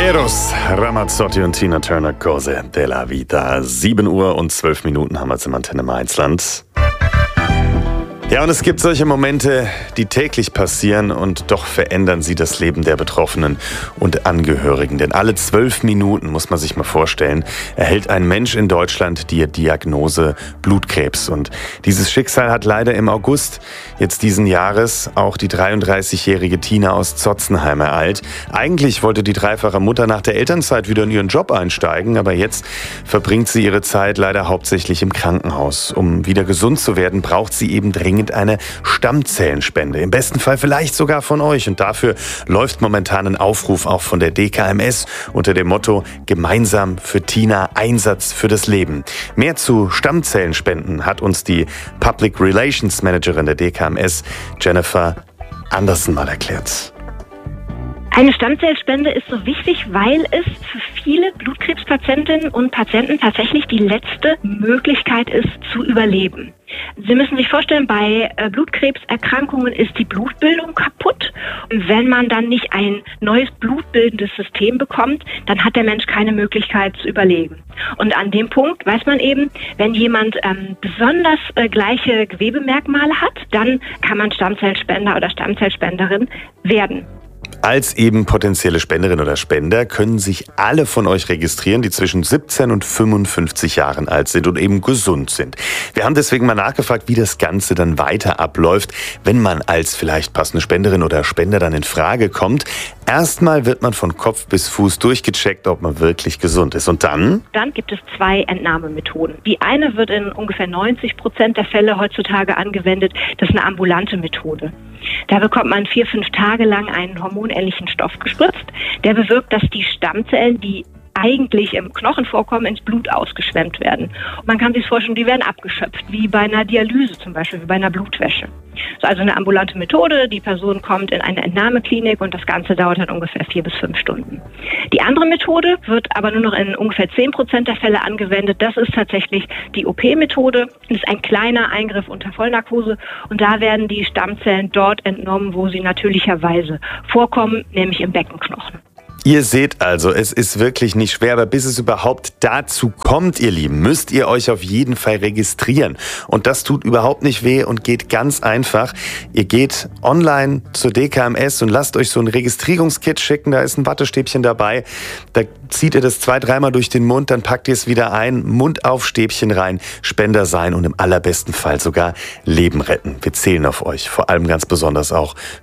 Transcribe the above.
Eros Ramazzotti und Tina Turner, Cose della Vita. 7 Uhr und 12 Minuten haben wir jetzt im Antenne Mainzland. Ja, und es gibt solche Momente, die täglich passieren und doch verändern sie das Leben der Betroffenen und Angehörigen. Denn alle 12 Minuten, muss man sich mal vorstellen, erhält ein Mensch in Deutschland die Diagnose Blutkrebs. Und dieses Schicksal hat leider im August jetzt diesen Jahres auch die 33-jährige Tina aus Zotzenheim ereilt. Eigentlich wollte die dreifache Mutter nach der Elternzeit wieder in ihren Job einsteigen, aber jetzt verbringt sie ihre Zeit leider hauptsächlich im Krankenhaus. Um wieder gesund zu werden, braucht sie eben dringend eine Stammzellenspende. Im besten Fall vielleicht sogar von euch. Und dafür läuft momentan ein Aufruf auch von der DKMS unter dem Motto Gemeinsam für Tina, Einsatz für das Leben. Mehr zu Stammzellenspenden hat uns die Public Relations Managerin der DKMS, Jennifer Andersen, mal erklärt. Eine Stammzellspende ist so wichtig, weil es für viele Blutkrebspatientinnen und Patienten tatsächlich die letzte Möglichkeit ist, zu überleben. Sie müssen sich vorstellen, bei Blutkrebserkrankungen ist die Blutbildung kaputt. Und wenn man dann nicht ein neues blutbildendes System bekommt, dann hat der Mensch keine Möglichkeit zu überleben. Und an dem Punkt weiß man eben, wenn jemand besonders gleiche Gewebemerkmale hat, dann kann man Stammzellspender oder Stammzellspenderin werden. Als eben potenzielle Spenderin oder Spender können sich alle von euch registrieren, die zwischen 17 und 55 Jahren alt sind und eben gesund sind. Wir haben deswegen mal nachgefragt, wie das Ganze dann weiter abläuft, wenn man als vielleicht passende Spenderin oder Spender dann in Frage kommt. Erstmal wird man von Kopf bis Fuß durchgecheckt, ob man wirklich gesund ist. Und dann? Dann gibt es 2 Entnahmemethoden. Die eine wird in ungefähr 90% der Fälle heutzutage angewendet. Das ist eine ambulante Methode. Da bekommt man 4-5 Tage lang einen hormonähnlichen Stoff gespritzt. Der bewirkt, dass die Stammzellen, die eigentlich im Knochen vorkommen, ins Blut ausgeschwemmt werden. Und man kann sich vorstellen, die werden abgeschöpft, wie bei einer Dialyse zum Beispiel, wie bei einer Blutwäsche. So, also eine ambulante Methode, die Person kommt in eine Entnahmeklinik und das Ganze dauert dann ungefähr 4 bis 5 Stunden. Die andere Methode wird aber nur noch in ungefähr 10% der Fälle angewendet. Das ist tatsächlich die OP-Methode. Das ist ein kleiner Eingriff unter Vollnarkose und da werden die Stammzellen dort entnommen, wo sie natürlicherweise vorkommen, nämlich im Beckenknochen. Ihr seht also, es ist wirklich nicht schwer, aber bis es überhaupt dazu kommt, ihr Lieben, müsst ihr euch auf jeden Fall registrieren. Und das tut überhaupt nicht weh und geht ganz einfach. Ihr geht online zur DKMS und lasst euch so ein Registrierungskit schicken, da ist ein Wattestäbchen dabei. Da zieht ihr das 2-3 Mal durch den Mund, dann packt ihr es wieder ein, Mund auf, Stäbchen rein, Spender sein und im allerbesten Fall sogar Leben retten. Wir zählen auf euch, vor allem ganz besonders auch